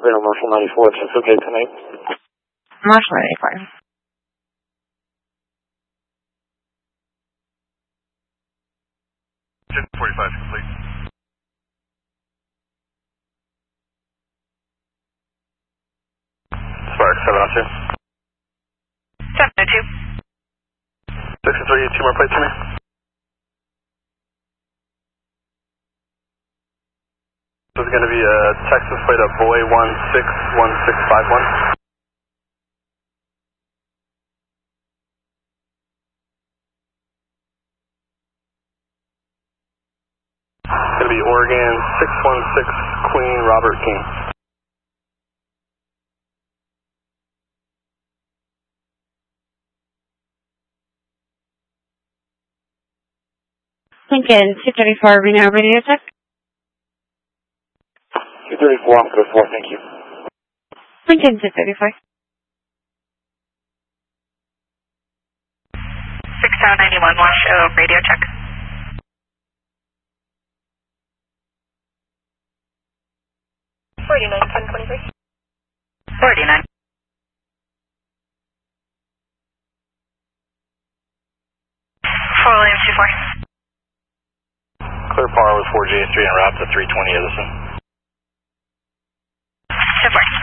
operator Marshall 94, if it's okay tonight. Marshall 94. Jet 45 complete. Spark 702. 702. 63, 2 more plates for me. This is going to be a Texas plate of boy 161651. It's going to be Oregon 616 Queen Robert King. Lincoln 234, Reno radio check. 234, I'm good for, thank you. Lincoln 234. 6091, wash radio check. $49, 1023. 49. Williams 24. Clear power with 4J3 en route to 320 Edison. 24.